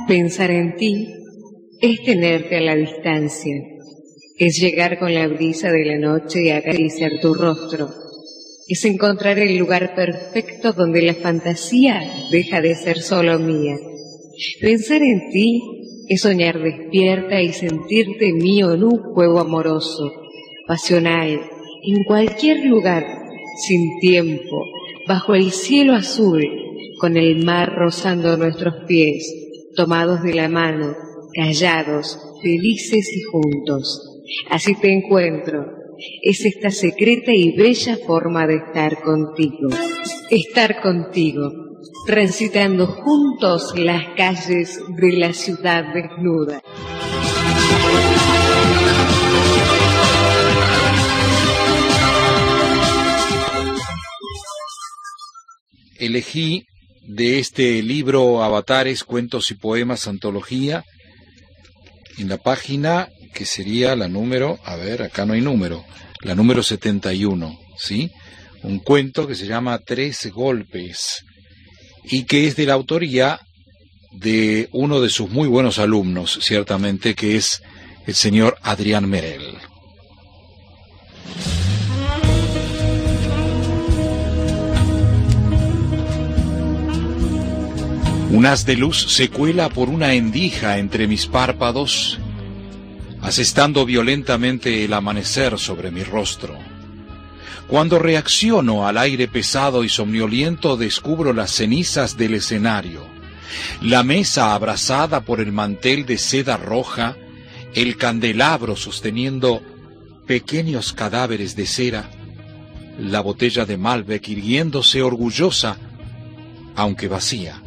Pensar en ti es tenerte a la distancia, es llegar con la brisa de la noche y acariciar tu rostro, es encontrar el lugar perfecto donde la fantasía deja de ser solo mía. Pensar en ti es soñar despierta y sentirte mío en un juego amoroso, pasional, en cualquier lugar, sin tiempo, bajo el cielo azul, con el mar rozando nuestros pies, tomados de la mano, callados, felices y juntos. Así te encuentro. Es esta secreta y bella forma de estar contigo. Estar contigo, transitando juntos las calles de la ciudad desnuda. Elegí de este libro Avatares, Cuentos y Poemas, Antología, en la página que sería la número, acá no hay número, la número 71, ¿sí? Un cuento que se llama Tres Golpes y que es de la autoría de uno de sus muy buenos alumnos, ciertamente, que es el señor Adrián Merel. Un haz de luz se cuela por una endija entre mis párpados, asestando violentamente el amanecer sobre mi rostro. Cuando reacciono al aire pesado y somnoliento, descubro las cenizas del escenario, la mesa abrazada por el mantel de seda roja, el candelabro sosteniendo pequeños cadáveres de cera, la botella de Malbec irguiéndose orgullosa, aunque vacía.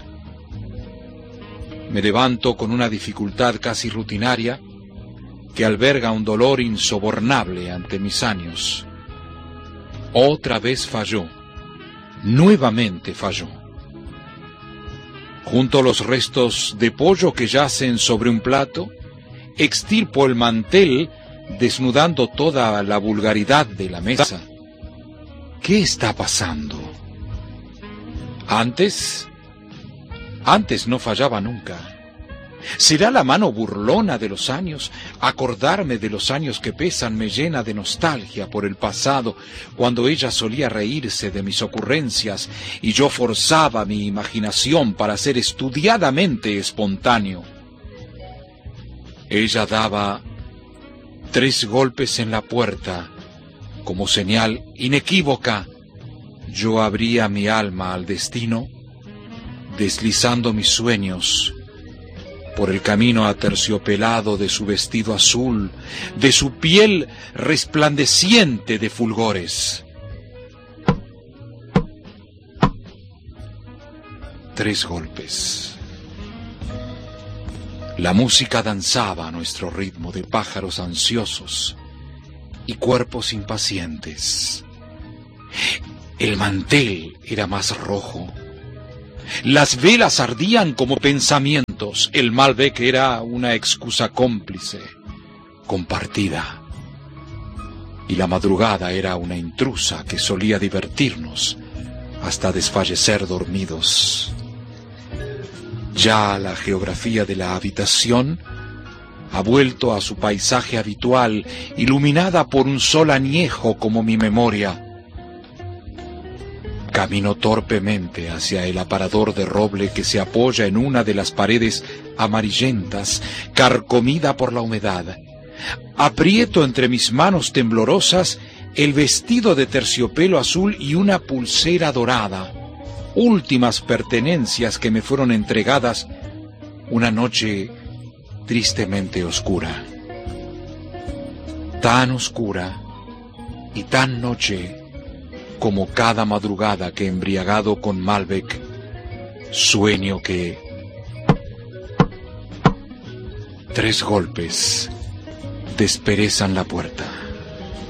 Me levanto con una dificultad casi rutinaria, que alberga un dolor insobornable ante mis años. Otra vez falló, nuevamente falló. Junto a los restos de pollo que yacen sobre un plato, extirpo el mantel, desnudando toda la vulgaridad de la mesa. ¿Qué está pasando? Antes no fallaba nunca. ¿Será la mano burlona de los años? Acordarme de los años que pesan me llena de nostalgia por el pasado, cuando ella solía reírse de mis ocurrencias y yo forzaba mi imaginación para ser estudiadamente espontáneo. Ella daba 3 golpes en la puerta, como señal inequívoca. Yo abría mi alma al destino, deslizando mis sueños por el camino aterciopelado de su vestido azul, de su piel resplandeciente de fulgores. 3 golpes. La música danzaba a nuestro ritmo de pájaros ansiosos y cuerpos impacientes. El mantel era más rojo. Las velas ardían como pensamientos. El Malbec era una excusa cómplice, compartida. Y la madrugada era una intrusa que solía divertirnos hasta desfallecer dormidos. Ya la geografía de la habitación ha vuelto a su paisaje habitual, iluminada por un sol añejo como mi memoria. Camino torpemente hacia el aparador de roble que se apoya en una de las paredes amarillentas, carcomida por la humedad. Aprieto entre mis manos temblorosas el vestido de terciopelo azul y una pulsera dorada, últimas pertenencias que me fueron entregadas una noche tristemente oscura. Tan oscura y tan noche como cada madrugada que, embriagado con Malbec, sueño que 3 golpes desperezan la puerta.